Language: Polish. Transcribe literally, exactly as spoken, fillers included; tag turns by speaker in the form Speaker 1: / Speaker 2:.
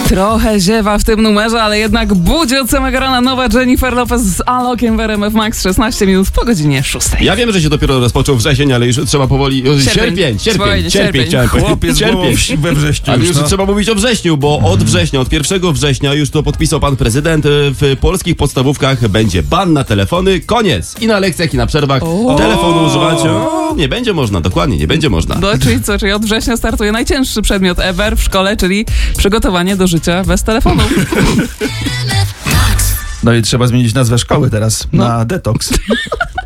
Speaker 1: Trochę ziewa w tym numerze, ale jednak budzi od samego rana nowa Jennifer Lopez z Alokiem w R M F Max. szesnaście minut po godzinie szóstej.
Speaker 2: Ja wiem, że się dopiero rozpoczął wrzesień, ale już trzeba powoli... Sierpień, sierpień, sierpień, sierpień chciałem powiedzieć.
Speaker 3: Chłopiec
Speaker 2: Sierpień.
Speaker 3: we wrześniu.
Speaker 2: Ale
Speaker 3: już,
Speaker 2: już
Speaker 3: no.
Speaker 2: trzeba mówić o wrześniu, bo od września, od pierwszego września już to podpisał pan prezydent. W polskich podstawówkach będzie ban na telefony, koniec. I na lekcjach, i na przerwach
Speaker 1: O.
Speaker 2: telefonu używać o, nie będzie można, dokładnie, nie będzie można.
Speaker 1: No, czyli co, czyli od września startuje najcięższy przedmiot ever w szkole, czyli przygotowanie do życia bez telefonu.
Speaker 3: No i trzeba zmienić nazwę szkoły teraz
Speaker 1: No.
Speaker 3: na detoks.